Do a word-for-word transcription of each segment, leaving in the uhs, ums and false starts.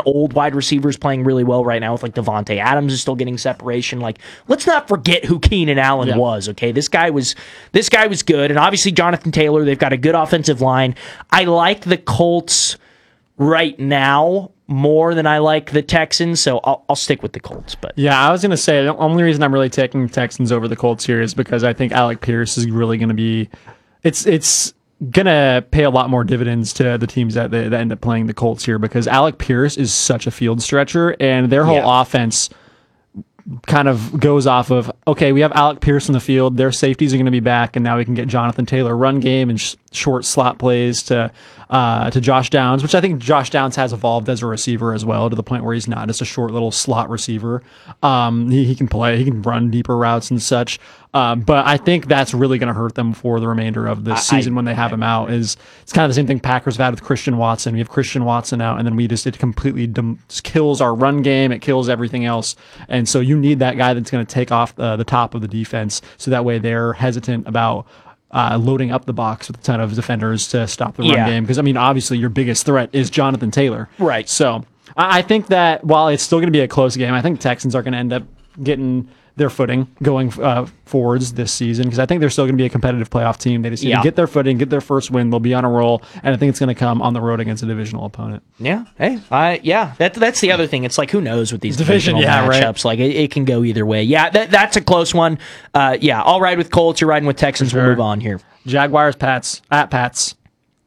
old wide receivers playing really well right now with like Devontae Adams is still getting separation. Like, let's not forget who Keenan Allen yeah. was, okay? This guy was this guy was good. And obviously Jonathan Taylor, they've got a good offensive line. I like the Colts right now more than I like the Texans, so I'll, I'll stick with the Colts. But yeah, I was going to say, the only reason I'm really taking Texans over the Colts here is because I think Alec Pierce is really going to be, it's it's going to pay a lot more dividends to the teams that, that end up playing the Colts here, because Alec Pierce is such a field stretcher, and their whole yeah. offense kind of goes off of, okay, we have Alec Pierce in the field, their safeties are going to be back, and now we can get Jonathan Taylor run game and sh- short slot plays to uh, to Josh Downs, which I think Josh Downs has evolved as a receiver as well, to the point where he's not just a short little slot receiver. Um, he, he can play, he can run deeper routes and such. Um, but I think that's really going to hurt them for the remainder of the I, season when they have I, him out. Is it's kind of the same thing Packers have had with Christian Watson. We have Christian Watson out, and then we just it completely dem- just kills our run game. It kills everything else, and so you need that guy that's going to take off uh, the top of the defense, so that way they're hesitant about uh, loading up the box with a ton of defenders to stop the run yeah. game. Because I mean, obviously your biggest threat is Jonathan Taylor, right? So I, I think that while it's still going to be a close game, I think Texans are going to end up getting their footing going uh, forwards this season, because I think they're still going to be a competitive playoff team. They just need yeah. to get their footing, get their first win. They'll be on a roll, and I think it's going to come on the road against a divisional opponent. Yeah, hey, I yeah, that that's the other thing. It's like, who knows with these Division, divisional yeah, matchups? Right. Like it, it can go either way. Yeah, that that's a close one. Uh, yeah, I'll ride with Colts. You're riding with Texans. Sure. We'll move on here. Jaguars, Pats at Pats.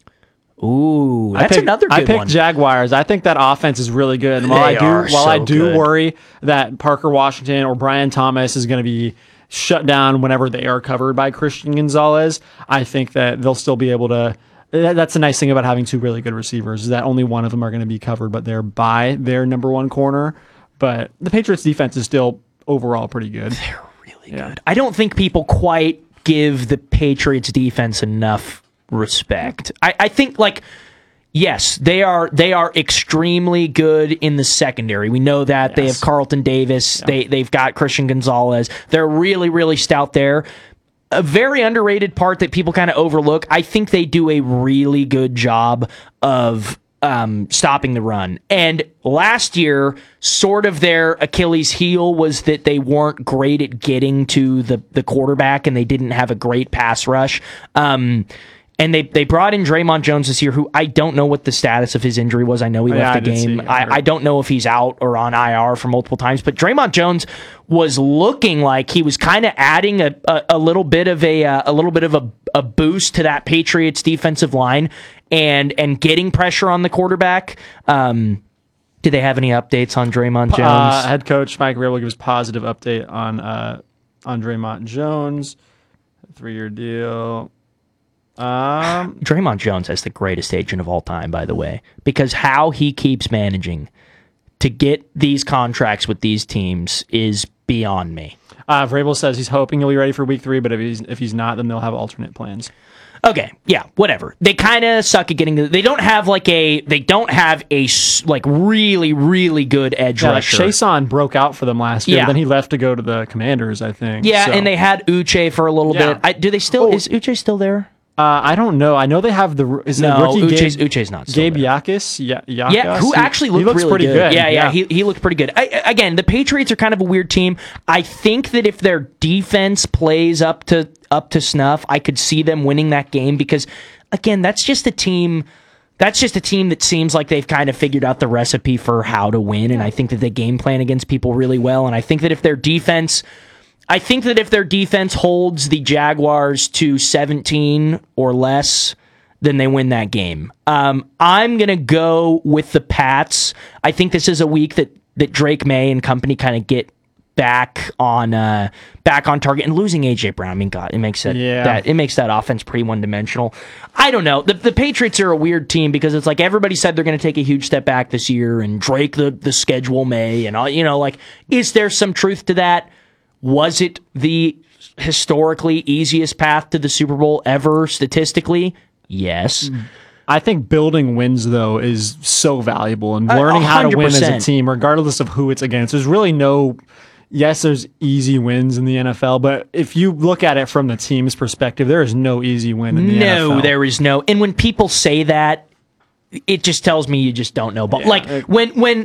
Ooh, that's I picked, another good I picked one. Jaguars. I think that offense is really good. And while They I do, are while so I do good. worry that Parker Washington or Brian Thomas is going to be shut down whenever they are covered by Christian Gonzalez, I think that they'll still be able to. That's the nice thing about having two really good receivers, is that only one of them are going to be covered, but they're by their number one corner. But the Patriots defense is still overall pretty good. They're really yeah. good. I don't think people quite give the Patriots defense enough respect. I, I think like yes, they are they are extremely good in the secondary. We know that. Yes. They have Carlton Davis. Yeah. They they've got Christian Gonzalez. They're really, really stout there. A very underrated part that people kind of overlook. I think they do a really good job of um, stopping the run. And last year, sort of their Achilles heel was that they weren't great at getting to the the quarterback, and they didn't have a great pass rush. Um, And they, they brought in Draymond Jones this year, who I don't know what the status of his injury was. I know he yeah, left the game. I, I don't know if he's out or on I R for multiple times. But Draymond Jones was looking like he was kind of adding a, a, a little bit of a a little bit of a, a boost to that Patriots defensive line and and getting pressure on the quarterback. Um, do they have any updates on Draymond Jones? Uh, head coach Mike Vrabel gives positive update on uh, on Draymond Jones, three year deal. Um, Draymond Jones has the greatest agent of all time, by the way, because how he keeps managing to get these contracts with these teams is beyond me. Uh, Vrabel says he's hoping he'll be ready for week three, but if he's if he's not, then they'll have alternate plans. Okay, yeah, whatever. They kind of suck at getting. They don't have like a. They don't have a like really really good edge yeah, rusher. Like Chason broke out for them last year. Yeah. Then he left to go to the Commanders, I think. Yeah, so. and they had Uche for a little Yeah. bit. I, do they still? Oh. Is Uche still there? Uh, I don't know. I know they have the is No, it rookie Uche's, Gabe, Uche's not still Gabe there. Yakis. Yeah, Yakas? Yeah, who He- actually looked he looks really pretty good. Yeah, yeah, yeah. He, he looked pretty good. I, again, the Patriots are kind of a weird team. I think that if their defense plays up to up to snuff, I could see them winning that game because, again, that's just a team. That's just a team that seems like they've kind of figured out the recipe for how to win, and I think that they game plan against people really well. And I think that if their defense. I think that if their defense holds the Jaguars to seventeen or less, then they win that game. Um, I'm going to go with the Pats. I think this is a week that, that Drake May and company kind of get back on uh, back on target. And losing A J Brown, I mean, God, it makes that, Yeah. that it makes that offense pretty one-dimensional. I don't know. The, the Patriots are a weird team because it's like everybody said they're going to take a huge step back this year, and Drake the, the schedule may, and all, you know, like, is there some truth to that? Was it the historically easiest path to the Super Bowl ever, statistically? Yes. I think building wins, though, is so valuable, and Uh, learning how to win as a one hundred percent. team, regardless of who it's against. There's really no... Yes, there's easy wins in the N F L, but if you look at it from the team's perspective, there is no easy win in the no, N F L. No, there is no. And when people say that, it just tells me you just don't know. But Yeah, like it- when when